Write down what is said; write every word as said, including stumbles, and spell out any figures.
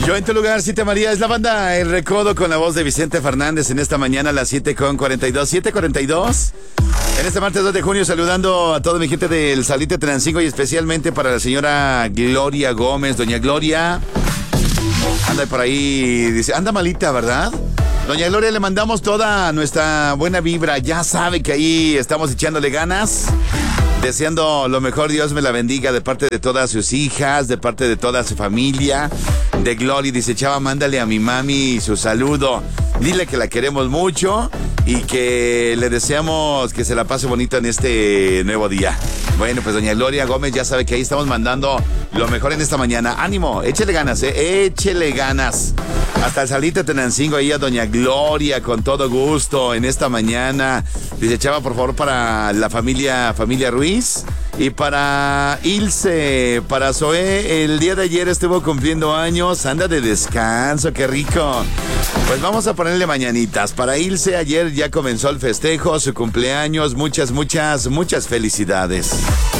Yo en tu lugar, Cita María, es la banda El Recodo con la voz de Vicente Fernández en esta mañana a las siete con cuarenta y dos. siete cuarenta y dos. En este martes dos de junio, saludando a toda mi gente del Salite Tenancingo y especialmente para la señora Gloria Gómez. Doña Gloria anda por ahí, dice, anda malita, ¿verdad? Doña Gloria, le mandamos toda nuestra buena vibra. Ya sabe que ahí estamos echándole ganas, deseando lo mejor. Dios me la bendiga de parte de todas sus hijas, de parte de toda su familia. De Gloria, dice, Chava, mándale a mi mami su saludo. Dile que la queremos mucho y que le deseamos que se la pase bonito en este nuevo día. Bueno, pues doña Gloria Gómez ya sabe que ahí estamos mandando lo mejor en esta mañana. Ánimo, échele ganas, eh, échele ganas. Hasta el Salite Tenancingo, ahí a doña Gloria, con todo gusto, en esta mañana. Dice, Chava, por favor, para la familia, familia Ruiz. Y para Ilse, para Zoé, el día de ayer estuvo cumpliendo años, anda de descanso, qué rico. Pues vamos a ponerle mañanitas. Para Ilse, ayer ya comenzó el festejo, su cumpleaños, muchas, muchas, muchas felicidades.